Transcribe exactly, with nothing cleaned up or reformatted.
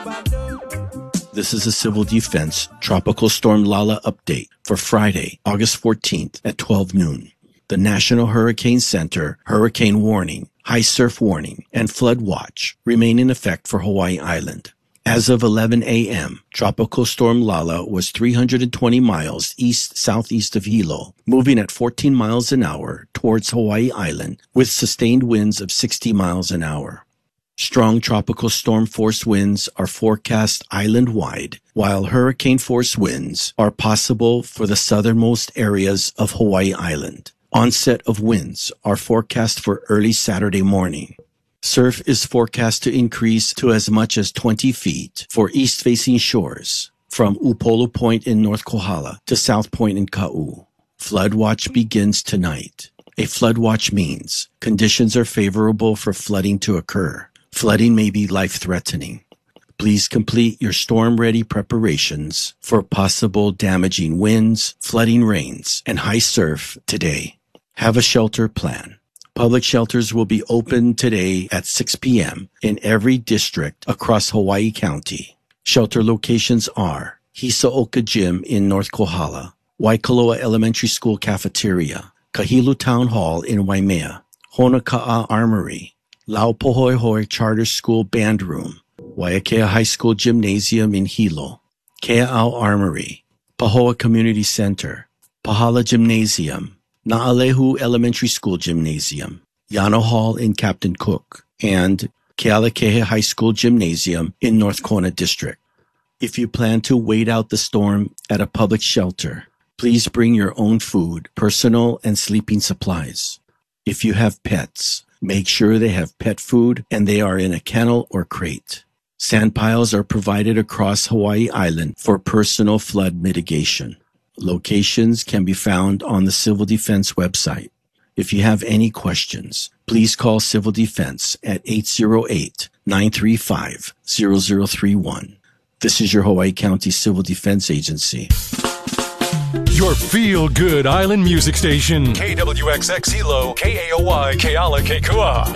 This is a Civil Defense Tropical Storm Lala update for Friday, August fourteenth at twelve noon. The National Hurricane Center hurricane warning, high surf warning, and flood watch remain in effect for Hawaii Island. As of eleven a.m., Tropical Storm Lala was three hundred twenty miles east-southeast of Hilo, moving at fourteen miles an hour towards Hawaii Island with sustained winds of sixty miles an hour. Strong tropical storm force winds are forecast island-wide, while hurricane force winds are possible for the southernmost areas of Hawaii Island. Onset of winds are forecast for early Saturday morning. Surf is forecast to increase to as much as twenty feet for east-facing shores from Upolu Point in North Kohala to South Point in Ka'u. Flood watch begins tonight. A flood watch means conditions are favorable for flooding to occur. Flooding may be life-threatening. Please complete your storm-ready preparations for possible damaging winds, flooding rains, and high surf today. Have a shelter plan. Public shelters will be open today at six p.m. in every district across Hawaii County. Shelter locations are Hisaoka Gym in North Kohala, Waikoloa Elementary School Cafeteria, Kahilu Town Hall in Waimea, Honaka'a Armory, Laupohoihoi Charter School Band Room, Waiakea High School Gymnasium in Hilo, Kea'au Armory, Pahoa Community Center, Pahala Gymnasium, Na'alehu Elementary School Gymnasium, Yano Hall in Captain Cook, and Kealakahe High School Gymnasium in North Kona District. If you plan to wait out the storm at a public shelter, please bring your own food, personal and sleeping supplies. If you have pets, make sure they have pet food and they are in a kennel or crate. Sand piles are provided across Hawaii Island for personal flood mitigation. Locations can be found on the Civil Defense website. If you have any questions, please call Civil Defense at eight zero eight, nine three five, zero zero three one. This is your Hawaii County Civil Defense Agency. Your feel-good island music station. K W X X Hilo, K A O Y, Keala, Kekua.